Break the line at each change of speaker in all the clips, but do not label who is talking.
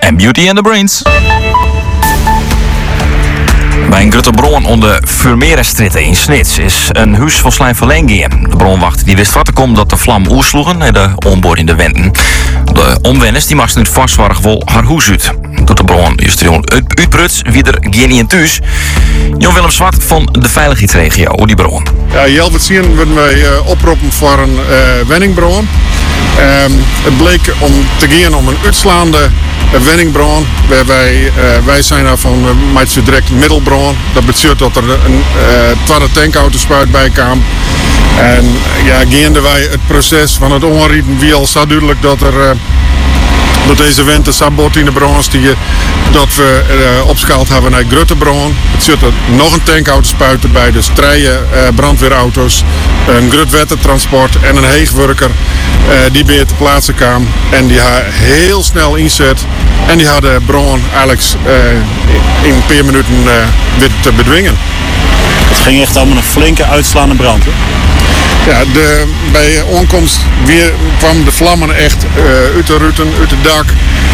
en Beauty and the Brains. Bij een grote bron onder Vermeerenstritten in Snits is een huis van Slijn verlenging. De bronwacht die wist wat er komt dat de vlam oersloegen en de onboord in de wenden. De omwenners die mag nu vastwaardig wel haar huis uit. Doet de bron juist uitbruts wie er geen in thuis. Jon Willem Zwart van de veiligheidsregio, hoe die bron.
Ja, Jelvert zien willen wij oproepen voor een wenningbron. Het bleek om te gaan om een uitslaande wenningbron. Wij zijn daar van maatje direct middelbron. Dat betekent dat er een tweede tankauto-spuit bij kwam. En ja, gaande wij het proces van het onrieten wie al zo duidelijk dat er door deze winter sabot in de brons die dat we opschaald hebben naar Gruttebron. Het zit er nog een tankauto-spuit erbij, dus 3 brandweerauto's, een grutwettertransport en een heegwerker die bij te plaatsen kwam. En die haar heel snel inzet en die had de bron eigenlijk in een paar minuten weer te bedwingen.
Het ging echt om een flinke uitslaande brand, hè?
Ja, bij onkomst weer kwam de vlammen echt uit de ruiten, uit het dak.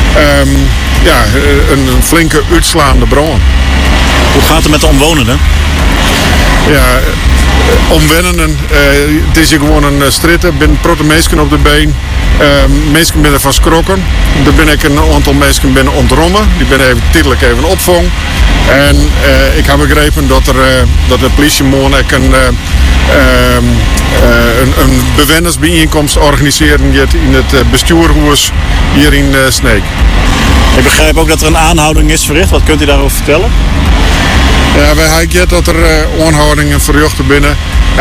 Een flinke uitslaande bron.
Hoe gaat het met de omwonenden?
Ja, omwennenden. Het is hier gewoon een stritte. Er zijn protte mensen op de been. Mensen binnen van schrokken. Er ben ik een aantal mensen binnen ontrommen. Die ben even tijdelijk even opvang. En ik heb begrepen dat de politie morgen een bewennersbijeenkomst organiseren in het bestuurhuis hier in Sneek.
Ik begrijp ook dat er een aanhouding is verricht. Wat kunt u daarover vertellen?
Ja, wij hebben dat er aanhoudingen verricht binnen.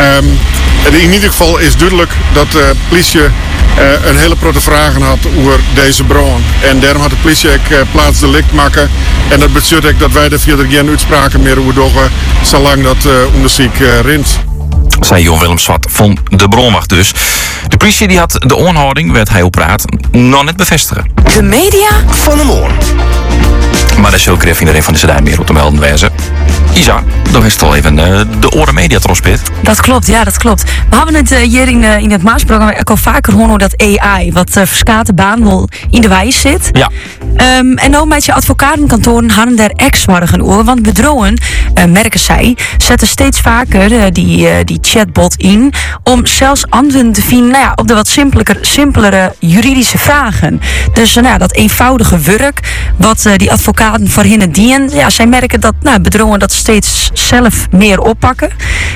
In ieder geval is duidelijk dat de politie een hele grote vragen had over deze bron. En daarom had de politie ook plaatsdelict maken. En dat betekent dat wij er verder geen uitspraken meer over doen, zolang dat onderzoek rint.
Zei Jon Willem Zwart van de bronwacht dus. De politie die had de aanhouding, werd hij op praat, nog net bevestigen.
De media van de morgen.
Maar dat is ook even iedereen van de Zuid-Wereld te melden wezen. Isa, dan is het al even de Oren Media trospit.
Dat klopt, ja, dat klopt. We hebben het hier in het Maasprogramma ook al vaker horen dat AI, wat verskate baan wel in de wijs zit.
Ja.
En nou met je advocatenkantoren hadden daar ex-morgen oor, want bedrogen, merken zij, zetten steeds vaker die chatbot in om zelfs antwoorden te vinden op de wat simpelere juridische vragen. Dus dat eenvoudige werk wat die advocaten voor hen dienen, ja, zij merken dat bedrogen dat steeds zelf meer oppakken.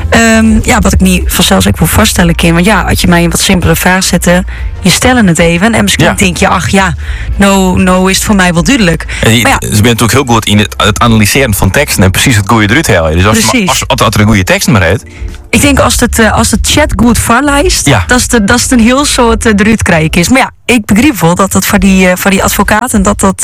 Wat ik niet vanzelfs ook wil vaststellen kan, want ja, als je mij een wat simpele vraag zet, je stellen het even en misschien denk je, ach ja, nou is het voor mij wel duidelijk.
Ze bent natuurlijk heel goed in het analyseren van teksten en precies het goede eruit halen. Dus als er een goede tekst maar heeft.
Ik denk als het chat goed voorlijst, dat het een heel soort eruit krijgen is. Maar ja, ik begrijp wel dat voor die advocaten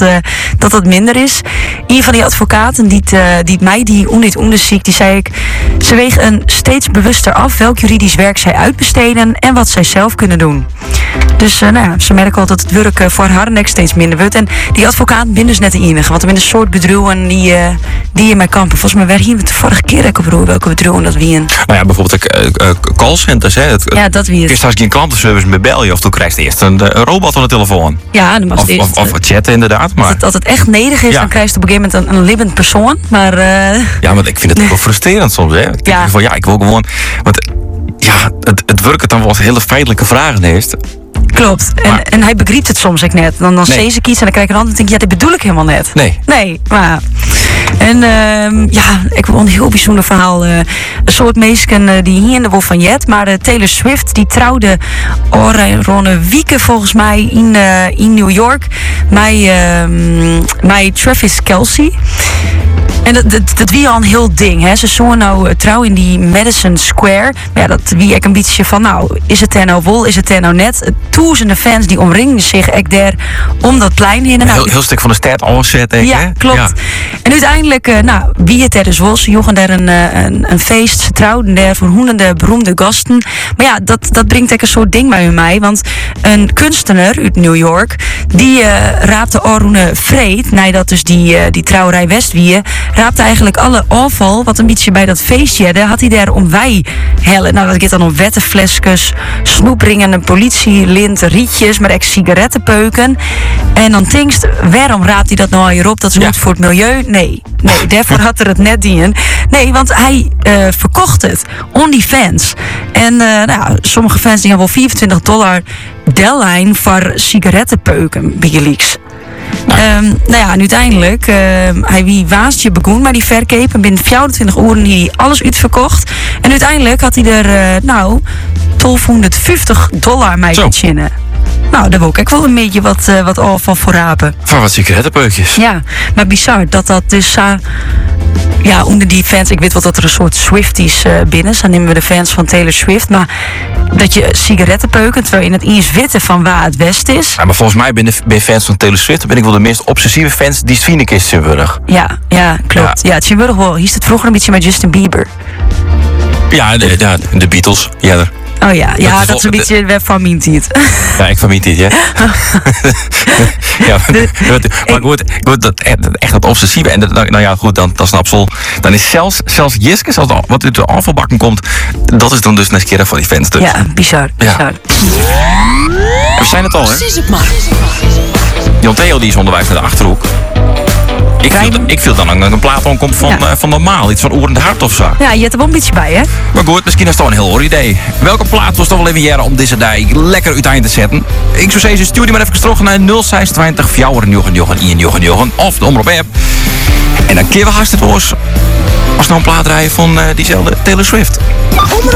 dat minder is. Een van die advocaten die mij die onderzoek, die zei ik, ze wegen steeds bewuster af welk juridisch werk zij uitbesteden en wat zij zelf kunnen doen. Dus ze merken al dat het werk voor haar nek steeds minder wordt. En die advocaten zijn dus net de enige. Want er zijn een soort bedrijven die in mijn kampen. Volgens mij werden we de vorige keer ook over welke bedrijven dat wie.
Nou ja, bijvoorbeeld callcenters.
Ja, dat wie het.
Eerst als je een klantenservice met bel je of toen krijg je eerst een robot aan de telefoon.
Ja, dan mag
of chatten inderdaad. Maar
als het echt nodig is, dan krijg je op een gegeven moment een libbend persoon. Maar,
ja, maar ik vind het ook wel frustrerend soms. Hè? Ik denk van ik wil gewoon. Want ja, het werken dan wel eens hele feitelijke vragen heeft.
Klopt. En hij begrijpt het soms ook net. Dan zei ze iets en dan krijg ik een antwoord en denk ik, dit bedoel ik helemaal net. Nee, maar... En ik wil een heel bijzonder verhaal. Een soort mensen die hier in de wolf van Jet. Maar Taylor Swift die trouwde Ronne Wieke volgens mij in New York. Met Travis Kelce. En dat wie al een heel ding. Hè? Ze zongen nou trouw in die Madison Square. Maar ja, dat wie ik een beetje van, is het er nou wel, is het er nou net? Duizenden fans die omringden zich echt daar om dat plein heen.
Heel stuk van de stad aanzetten.
Ja, klopt. Ja. En uiteindelijk, wie het er dus was, ze joegen daar een feest. Ze trouwden daar voor honderden beroemde gasten. Maar ja, dat brengt ook een soort ding bij mij. Want een kunstenaar uit New York, die raapte Arune Vreed, nadat dus die trouwerij Westwieën, raapte eigenlijk alle afval wat een beetje bij dat feestje hadden, had hij daar om wij hellen. Nou, dat gaat dan om wettenflesjes, snoepringen, een politielint, rietjes, maar ook sigarettenpeuken. En dan tinkst, waarom raapt hij dat nou hier op? Dat is goed voor het milieu? Nee, daarvoor had er het net dien. Nee, want hij verkocht het on die fans. En sommige fans die hebben wel $25 deadline voor sigarettenpeuken bij Leaks. En uiteindelijk, hij wie waastje begon maar die verkepen. Binnen 24 uur die hij alles uitverkocht. En uiteindelijk had hij er, $1250 mee verdienen. Nou, daar wil ik ook wel een beetje wat van voor rapen.
Van wat sigarettenpeukjes.
Ja, maar bizar dat dus... onder die fans, ik weet wel dat er een soort Swifties binnen. Dan nemen we de fans van Taylor Swift. Maar dat je sigarettenpeuken, terwijl je het eens weten van waar het west is.
Ja, maar volgens mij ben fans van Taylor Swift, ben ik wel de meest obsessieve fans die het vinden is Tilburg.
Ja, klopt. Ja, het Tilburg wel. Hier is het vroeger een beetje met Justin Bieber.
Ja, de Beatles. Ja,
oh ja, dat is een beetje web van mijn tijd.
Ja, ik van mijn tijd, ja. Maar goed, dat echt dat obsessieve. En dan snap je. Dan is zelfs Jiske, wat uit de afvalbakken komt, dat is dan dus een keer van die fans. Dus.
Ja, bizar.
Ja. En we zijn het al, hè?
Precies het maar.
Jon Theo die is onderwijs naar de Achterhoek. Ik viel dan een plaat aankomt van normaal. Iets van Oer in de Hart of zo.
Ja, je hebt er wel een beetje bij, hè?
Maar goed, misschien is het toch een heel hoor idee. Welke plaat was toch wel even jaren om deze dag lekker uiteind te zetten? Ik zou zeggen, stuur die maar even terug naar 0620 499 of de Omroep app. En dan keer we hartstikke los als nou een plaat rijden van diezelfde Taylor Swift.